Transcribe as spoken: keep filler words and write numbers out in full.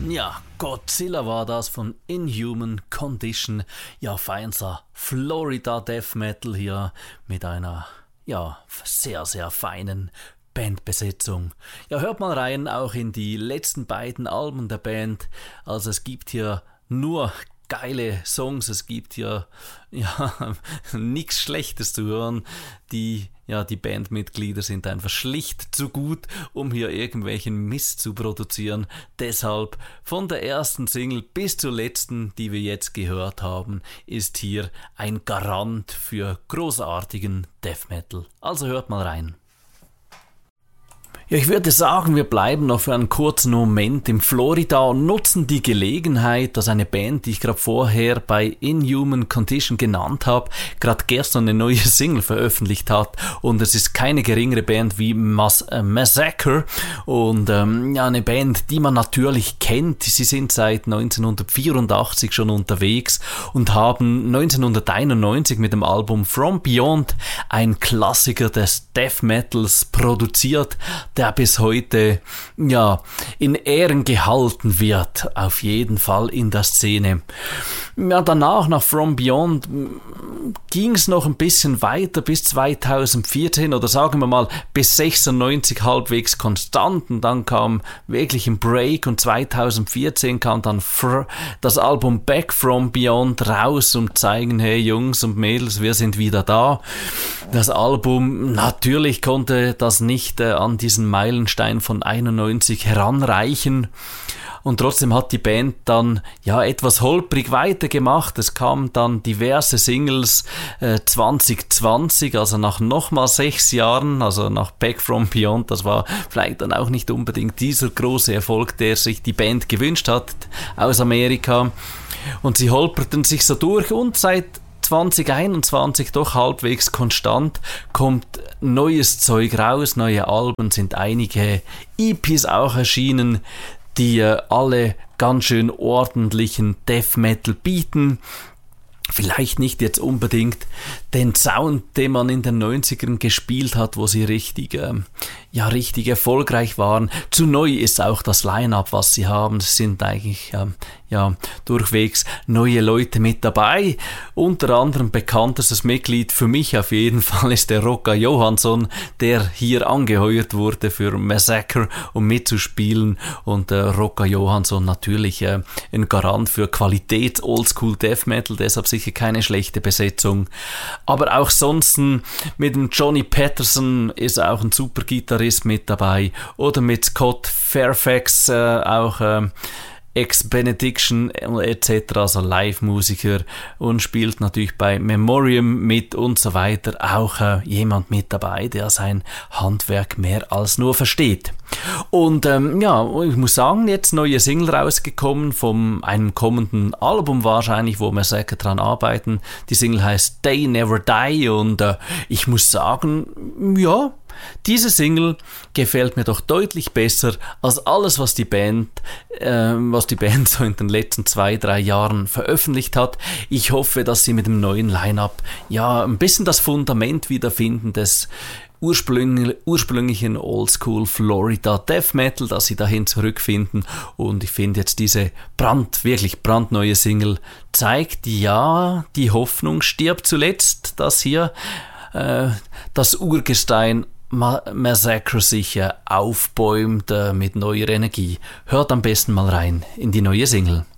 Ja, Godzilla war das von Inhuman Condition. Ja, feinster Florida Death Metal hier mit einer, ja, sehr, sehr feinen Bandbesetzung. Ja, hört mal rein, auch in die letzten beiden Alben der Band. Also es gibt hier nur geile Songs, es gibt hier ja nichts Schlechtes zu hören. Die, ja, die Bandmitglieder sind einfach schlicht zu gut, um hier irgendwelchen Mist zu produzieren. Deshalb von der ersten Single bis zur letzten, die wir jetzt gehört haben, ist hier ein Garant für großartigen Death Metal. Also hört mal rein. Ja, ich würde sagen, wir bleiben noch für einen kurzen Moment in Florida und nutzen die Gelegenheit, dass eine Band, die ich gerade vorher bei Inhuman Condition genannt habe, gerade gestern eine neue Single veröffentlicht hat. Und es ist keine geringere Band wie Mas- äh, Massacre. Und ähm, ja, eine Band, die man natürlich kennt. Sie sind seit neunzehnhundertvierundachtzig schon unterwegs und haben neunzehnhunderteinundneunzig mit dem Album From Beyond ein Klassiker des Death Metals produziert, der bis heute ja in Ehren gehalten wird, auf jeden Fall in der Szene. Ja, danach, nach From Beyond, ging es noch ein bisschen weiter bis zweitausendvierzehn oder sagen wir mal bis sechsundneunzig halbwegs konstant, und dann kam wirklich ein Break und zweitausendvierzehn kam dann Fr- das Album Back From Beyond raus, um zu zeigen, hey Jungs und Mädels, wir sind wieder da. Das Album, natürlich konnte das nicht äh, an diesen Meilenstein von einundneunzig heranreichen. Und trotzdem hat die Band dann ja etwas holprig weitergemacht. Es kamen dann diverse Singles äh, zwanzig zwanzig, also nach nochmal sechs Jahren, also nach Back From Beyond. Das war vielleicht dann auch nicht unbedingt dieser große Erfolg, der sich die Band gewünscht hat aus Amerika. Und sie holperten sich so durch, und seit zwanzig einundzwanzig doch halbwegs konstant kommt neues Zeug raus, neue Alben, sind einige E Ps auch erschienen, die äh, alle ganz schön ordentlichen Death Metal bieten. Vielleicht nicht jetzt unbedingt den Sound, den man in den neunzigern gespielt hat, wo sie richtig, ähm, ja, richtig erfolgreich waren. Zu neu ist auch das Line-Up, was sie haben. Es sind eigentlich ähm, ja, durchwegs neue Leute mit dabei. Unter anderem bekanntestes Mitglied für mich auf jeden Fall ist der Rocca Johansson, der hier angeheuert wurde für Massacre, um mitzuspielen. Und äh, Rocca Johansson natürlich äh, ein Garant für Qualität Oldschool Death Metal, deshalb sicher keine schlechte Besetzung. Aber auch sonst mit dem Johnny Patterson ist auch ein super Gitarrist mit dabei. Oder mit Scott Fairfax äh, auch äh, Ex-Benediction et cetera, also Live-Musiker, und spielt natürlich bei Memoriam mit und so weiter. Auch äh, jemand mit dabei, der sein Handwerk mehr als nur versteht. Und ähm, ja, ich muss sagen, jetzt neue Single rausgekommen von einem kommenden Album wahrscheinlich, wo wir sehr dran arbeiten. Die Single heißt Day Never Die, und äh, ich muss sagen, ja, diese Single gefällt mir doch deutlich besser als alles, was die Band, äh, was die Band so in den letzten zwei, drei Jahren veröffentlicht hat. Ich hoffe, dass sie mit dem neuen Line-Up ja ein bisschen das Fundament wiederfinden des ursprünglich, ursprünglichen Oldschool Florida Death Metal, dass sie dahin zurückfinden. Und ich finde jetzt diese brand, wirklich brandneue Single zeigt, ja, die Hoffnung stirbt zuletzt, dass hier äh, das Urgestein Massacre sich aufbäumt äh, mit neuer Energie. Hört am besten mal rein in die neue Single.